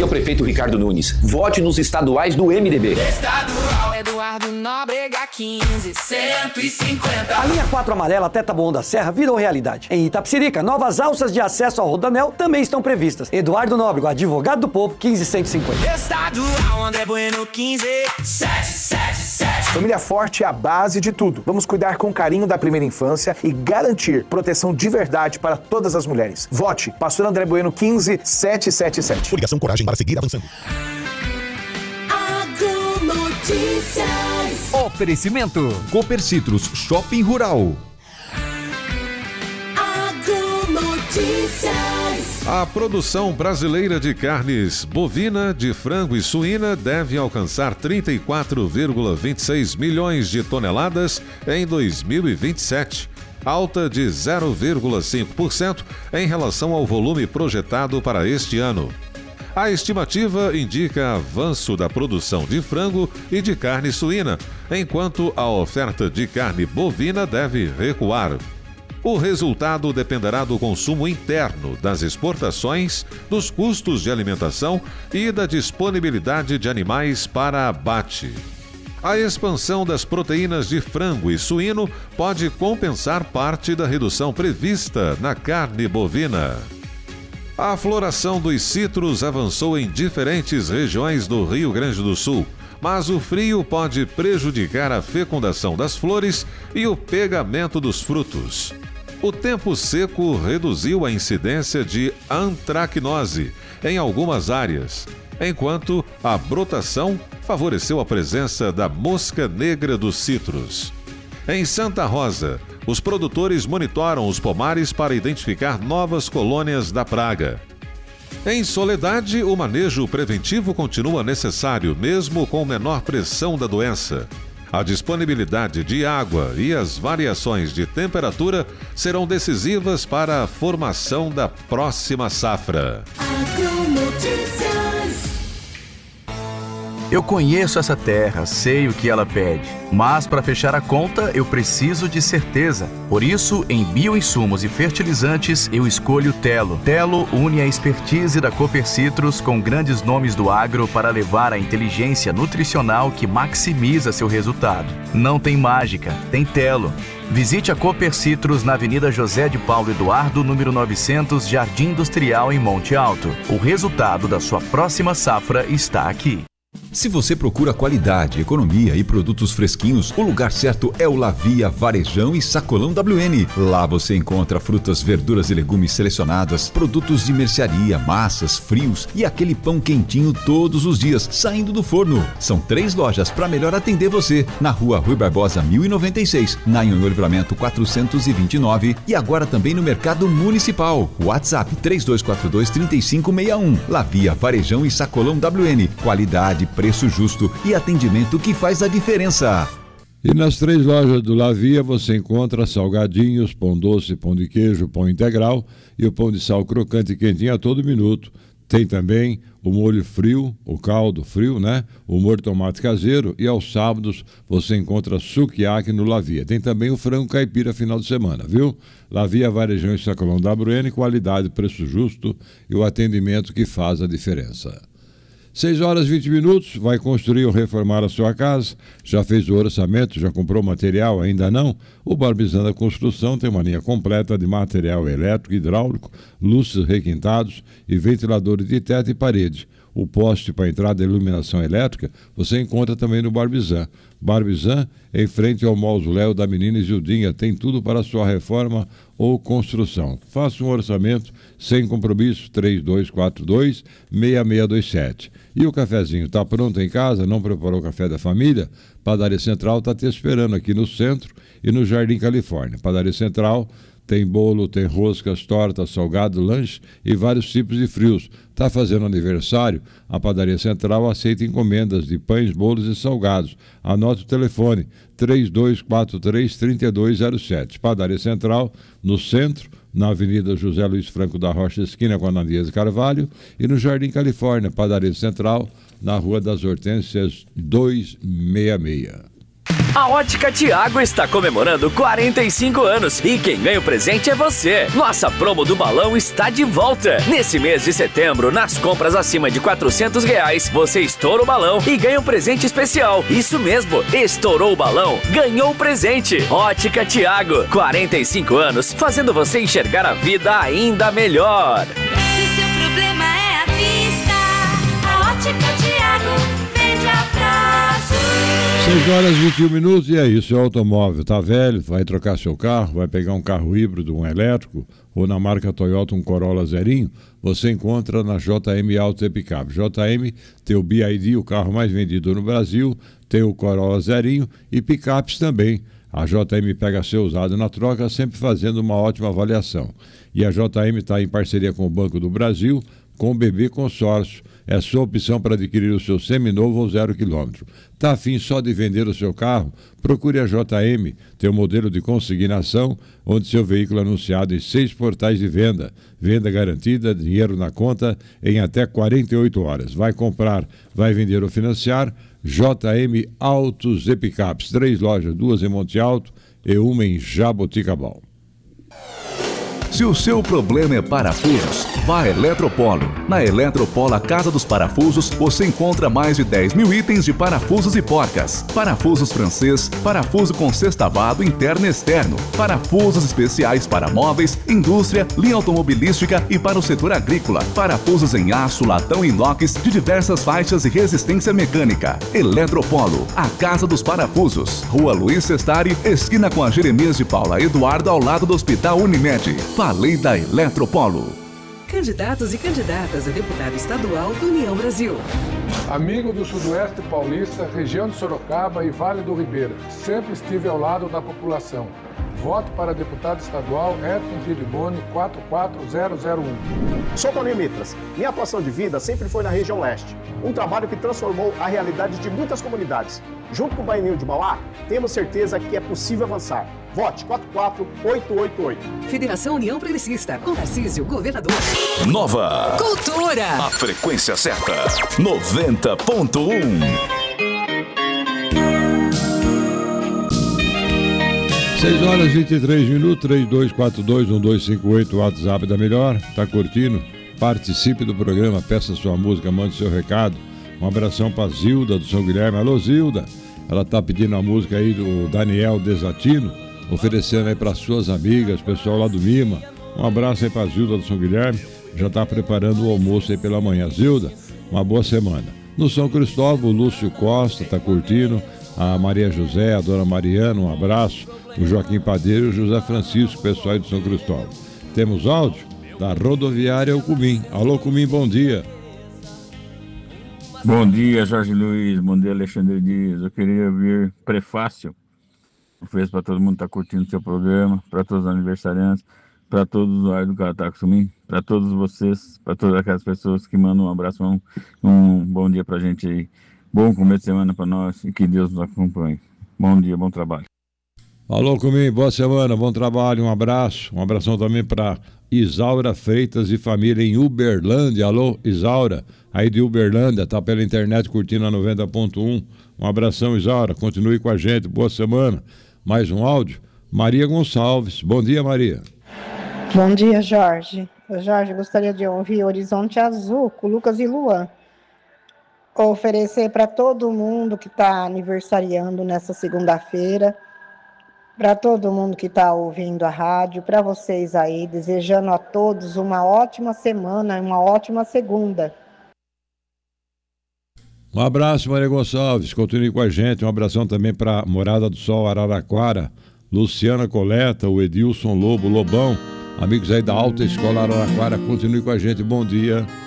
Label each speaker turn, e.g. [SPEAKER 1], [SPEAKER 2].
[SPEAKER 1] é o prefeito Ricardo Nunes. Vote nos estaduais do MDB.
[SPEAKER 2] Estadual Eduardo Nóbrega 15, 150.
[SPEAKER 3] A linha 4 amarela até Taboão da Serra virou realidade. Em Itapecerica, novas alças de acesso ao Rodanel também estão previstas. Eduardo Nóbrega, advogado do povo, 15.150.
[SPEAKER 2] Estadual André Bueno 15, 777.
[SPEAKER 4] Família forte é a base de tudo. Vamos cuidar com carinho da primeira infância e garantir proteção de verdade para todas as mulheres. Vote Pastor André Bueno 15.777.
[SPEAKER 5] Coligação Coragem para seguir avançando.
[SPEAKER 6] Notícias.
[SPEAKER 7] Oferecimento Cooper Citrus Shopping Rural.
[SPEAKER 6] Notícias.
[SPEAKER 8] A produção brasileira de carnes bovina, de frango e suína deve alcançar 34,26 milhões de toneladas em 2027, alta de 0,5% em relação ao volume projetado para este ano. A estimativa indica avanço da produção de frango e de carne suína, enquanto a oferta de carne bovina deve recuar. O resultado dependerá do consumo interno, das exportações, dos custos de alimentação e da disponibilidade de animais para abate. A expansão das proteínas de frango e suíno pode compensar parte da redução prevista na carne bovina. A floração dos citros avançou em diferentes regiões do Rio Grande do Sul, mas o frio pode prejudicar a fecundação das flores e o pegamento dos frutos. O tempo seco reduziu a incidência de antracnose em algumas áreas, enquanto a brotação favoreceu a presença da mosca negra dos citros. Em Santa Rosa, os produtores monitoram os pomares para identificar novas colônias da praga. Em Soledade, o manejo preventivo continua necessário, mesmo com menor pressão da doença. A disponibilidade de água e as variações de temperatura serão decisivas para a formação da próxima safra.
[SPEAKER 9] Eu conheço essa terra, sei o que ela pede, mas para fechar a conta eu preciso de certeza. Por isso, em bioinsumos e fertilizantes, eu escolho Telo. Telo une a expertise da Cooper Citrus com grandes nomes do agro para levar a inteligência nutricional que maximiza seu resultado. Não tem mágica, tem Telo. Visite a Cooper Citrus na Avenida José de Paulo Eduardo, número 900, Jardim Industrial, em Monte Alto. O resultado da sua próxima safra está aqui.
[SPEAKER 7] Se você procura qualidade, economia e produtos fresquinhos, o lugar certo é o Lavia Varejão e Sacolão WN. Lá você encontra frutas, verduras e legumes selecionadas, produtos de mercearia, massas, frios e aquele pão quentinho todos os dias, saindo do forno. São 3 lojas para melhor atender você. Na Rua Rui Barbosa 1096, na Anhonho Livramento 429 e agora também no Mercado Municipal. WhatsApp 3242-3561. Lavia Varejão e Sacolão WN. Qualidade, preço justo e atendimento que faz a diferença.
[SPEAKER 10] E nas 3 lojas do Lavia você encontra salgadinhos, pão doce, pão de queijo, pão integral e o pão de sal crocante e quentinho a todo minuto. Tem também o molho frio, o caldo frio, né? O molho de tomate caseiro e aos sábados você encontra sukiyaki no Lavia. Tem também o frango caipira final de semana, viu? Lavia Varejão e Sacolão WN, qualidade, preço justo e o atendimento que faz a diferença. 6h20, vai construir ou reformar a sua casa? Já fez o orçamento? Já comprou material? Ainda não? O Barbizan da Construção tem uma linha completa de material elétrico, hidráulico, luzes requintados e ventiladores de teto e parede. O poste para entrada e iluminação elétrica você encontra também no Barbizan. Barbizan, em frente ao mausoléu da menina Isildinha, tem tudo para a sua reforma ou construção. Faça um orçamento sem compromisso, 3242-6627. E o cafezinho está pronto em casa? Não preparou o café da família? Padaria Central está te esperando aqui no centro e no Jardim Califórnia. Padaria Central tem bolo, tem roscas, tortas, salgado, lanche e vários tipos de frios. Está fazendo aniversário? A Padaria Central aceita encomendas de pães, bolos e salgados. Anote o telefone, 3243-3207. Padaria Central, no centro, na Avenida José Luiz Franco da Rocha, esquina com a Ananias Carvalho, e no Jardim Califórnia, Padaria Central, na Rua das Hortênsias 266.
[SPEAKER 5] A Ótica Tiago está comemorando 45 anos e quem ganha o presente é você. Nossa promo do balão está de volta. Nesse mês de setembro, nas compras acima de R$400, você estoura o balão e ganha um presente especial. Isso mesmo, estourou o balão, ganhou o presente. Ótica Tiago, 45 anos, fazendo você enxergar a vida ainda melhor.
[SPEAKER 2] Se seu problema é a vista, a Ótica Tiago vende a prazo.
[SPEAKER 10] 6h21 e é isso, é automóvel. Tá velho, vai trocar seu carro, vai pegar um carro híbrido, um elétrico, ou na marca Toyota um Corolla zerinho, você encontra na JM Auto e Picape. JM tem o BID, o carro mais vendido no Brasil, tem o Corolla zerinho e picapes também. A JM pega seu usado na troca, sempre fazendo uma ótima avaliação. E a JM está em parceria com o Banco do Brasil, com o BB Consórcio. É sua opção para adquirir o seu seminovo ou 0 km. Tá afim só de vender o seu carro? Procure a JM, tem um modelo de consignação, onde seu veículo é anunciado em 6 portais de venda. Venda garantida, dinheiro na conta em até 48 horas. Vai comprar, vai vender ou financiar? JM Autos e Picapes. 3 lojas, 2 em Monte Alto e 1 em Jaboticabal.
[SPEAKER 9] Se o seu problema é parafusos, vá a Eletropolo. Na Eletropolo, a Casa dos Parafusos, você encontra mais de 10 mil itens de parafusos e porcas. Parafusos francês, parafuso com sextavado interno e externo, parafusos especiais para móveis, indústria, linha automobilística e para o setor agrícola. Parafusos em aço, latão e inox de diversas faixas e resistência mecânica. Eletropolo, a Casa dos Parafusos. Rua Luiz Sestari, esquina com a Jeremias de Paula Eduardo, ao lado do Hospital Unimed. Falei da Eletropolo.
[SPEAKER 6] Candidatos e candidatas a deputado estadual do União Brasil.
[SPEAKER 11] Amigo do Sudoeste Paulista, região de Sorocaba e Vale do Ribeira, sempre estive ao lado da população. Voto para deputado estadual Edson Filiboni 44001.
[SPEAKER 12] Sou Toninho Mitras. Minha atuação de vida sempre foi na região leste. Um trabalho que transformou a realidade de muitas comunidades. Junto com o Baianinho de Mauá, temos certeza que é possível avançar. Vote 44888.
[SPEAKER 6] Federação União Progressista. Com Tarcísio, governador.
[SPEAKER 13] Nova
[SPEAKER 6] Cultura.
[SPEAKER 13] A frequência certa. 90.1.
[SPEAKER 10] 6h23, 3242-1258, WhatsApp da Melhor. Tá curtindo? Participe do programa, peça sua música, mande seu recado. Um abração pra Zilda do São Guilherme. Alô, Zilda. Ela tá pedindo a música aí do Daniel Desatino, oferecendo aí para suas amigas, pessoal lá do Mima. Um abraço aí pra Zilda do São Guilherme. Já tá preparando o almoço aí pela manhã. Zilda, uma boa semana. No São Cristóvão, o Lúcio Costa tá curtindo. A Maria José, a Dona Mariana, um abraço. O Joaquim Padeiro e o José Francisco, pessoal de São Cristóvão. Temos áudio da rodoviária Ucumim. Alô, Ucumim, bom dia.
[SPEAKER 14] Bom dia, Jorge Luiz. Bom dia, Alexandre Dias. Eu queria ouvir Prefácio. Ofereço para todo mundo que está curtindo o seu programa, para todos os aniversariantes, para todos os usuários do Cataxumim, para todos vocês, para todas aquelas pessoas que mandam um abraço, um bom dia para a gente aí. Bom começo de semana para nós e que Deus nos acompanhe. Bom dia, bom trabalho.
[SPEAKER 10] Alô, comigo, boa semana, bom trabalho, um abraço. Um abração também para Isaura Freitas e família em Uberlândia. Alô, Isaura, aí de Uberlândia, tá pela internet curtindo a 90.1. Um abração, Isaura, continue com a gente, boa semana. Mais um áudio, Maria Gonçalves. Bom dia, Maria.
[SPEAKER 15] Bom dia, Jorge. Jorge, gostaria de ouvir Horizonte Azul com Lucas e Luan. Oferecer para todo mundo que está aniversariando nessa segunda-feira, para todo mundo que está ouvindo a rádio, para vocês aí, desejando a todos uma ótima semana, uma ótima segunda.
[SPEAKER 10] Um abraço, Maria Gonçalves, continue com a gente. Um abração também para Morada do Sol, Araraquara, Luciana Coleta, o Edilson Lobo, Lobão, amigos aí da Alta Escola Araraquara, continue com a gente, bom dia.